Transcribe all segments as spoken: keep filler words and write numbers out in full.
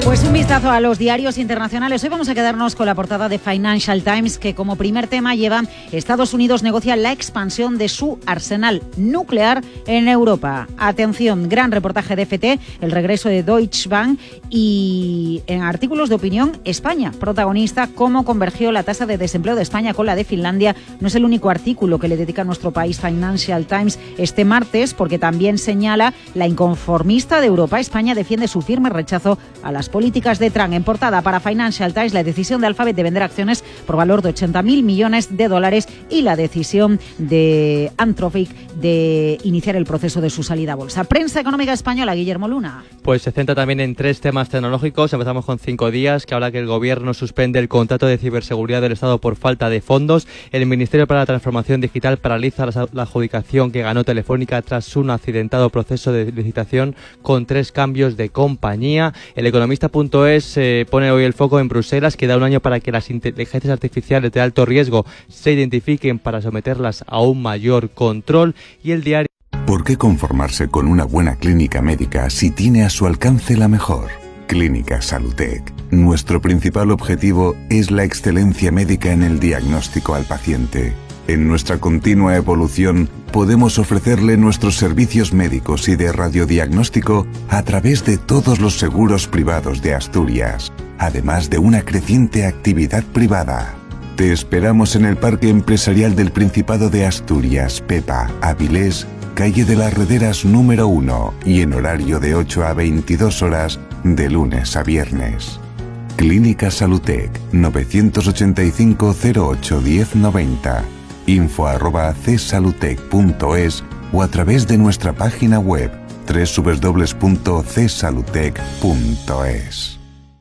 Pues un vistazo a los diarios internacionales. Hoy vamos a quedarnos con la portada de Financial Times, que como primer tema lleva: Estados Unidos negocia la expansión de su arsenal nuclear en Europa. Atención, gran reportaje de F T, el regreso de Deutsche Bank, y en artículos de opinión, España, protagonista, cómo convergió la tasa de desempleo de España con la de Finlandia. No es el único artículo que le dedica a nuestro país Financial Times este martes, porque también señala la inconformista de Europa. España defiende su firme rechazo a las políticas de Trump. En portada para Financial Times, la decisión de Alphabet de vender acciones por valor de ochenta mil millones de dólares y la decisión de Anthropic de iniciar el proceso de su salida a bolsa. Prensa económica española, Guillermo Luna. Pues se centra también en tres temas tecnológicos. Empezamos con Cinco Días, que habla que el gobierno suspende el contrato de ciberseguridad del Estado por falta de fondos. El Ministerio para la Transformación Digital paraliza la adjudicación que ganó Telefónica tras un accidentado proceso de licitación con tres cambios de compañía. El Economista punto es eh, pone hoy el foco en Bruselas, que da un año para que las inteligencias artificiales de alto riesgo se identifiquen para someterlas a un mayor control. Y el diario... ¿Por qué conformarse con una buena clínica médica si tiene a su alcance la mejor? Clínica Salutec. Nuestro principal objetivo es la excelencia médica en el diagnóstico al paciente. En nuestra continua evolución, podemos ofrecerle nuestros servicios médicos y de radiodiagnóstico a través de todos los seguros privados de Asturias, además de una creciente actividad privada. Te esperamos en el Parque Empresarial del Principado de Asturias, Pepa, Avilés, calle de las Rederas número uno, y en horario de ocho a veintidós horas, de lunes a viernes. Clínica Salutec, novecientos ochenta y cinco cero ocho diez noventa. info arroba csalutec punto es o a través de nuestra página web doble u doble u doble u punto c salutec punto es.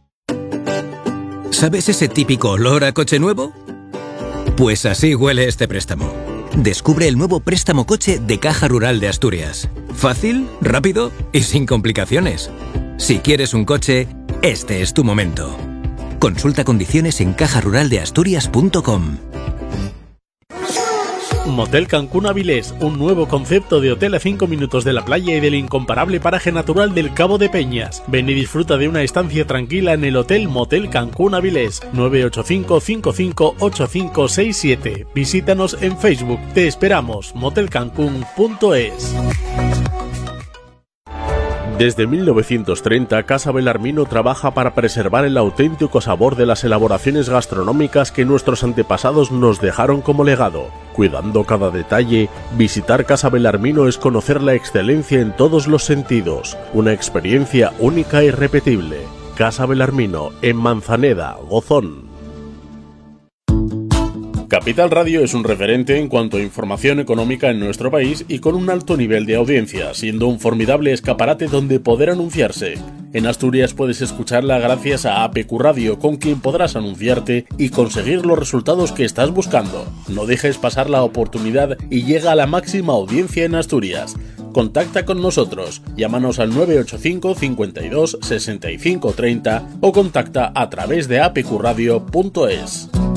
¿Sabes ese típico olor a coche nuevo? Pues así huele este préstamo. Descubre el nuevo préstamo coche de Caja Rural de Asturias. Fácil, rápido y sin complicaciones. Si quieres un coche, este es tu momento. Consulta condiciones en caja rural de asturias punto com. Motel Cancún Avilés, un nuevo concepto de hotel a cinco minutos de la playa y del incomparable paraje natural del Cabo de Peñas. Ven y disfruta de una estancia tranquila en el Hotel Motel Cancún Avilés. nueve ocho cinco, cinco cinco ocho cinco seis siete. Visítanos en Facebook. Te esperamos. motel cancún punto es. Desde mil novecientos treinta, Casa Belarmino trabaja para preservar el auténtico sabor de las elaboraciones gastronómicas que nuestros antepasados nos dejaron como legado. Cuidando cada detalle, visitar Casa Belarmino es conocer la excelencia en todos los sentidos. Una experiencia única e irrepetible. Casa Belarmino, en Manzaneda, Gozón. Capital Radio es un referente en cuanto a información económica en nuestro país y con un alto nivel de audiencia, siendo un formidable escaparate donde poder anunciarse. En Asturias puedes escucharla gracias a A P Q Radio, con quien podrás anunciarte y conseguir los resultados que estás buscando. No dejes pasar la oportunidad y llega a la máxima audiencia en Asturias. Contacta con nosotros, llámanos al nueve ocho cinco, cincuenta y dos, sesenta y cinco treinta o contacta a través de a p q radio punto es.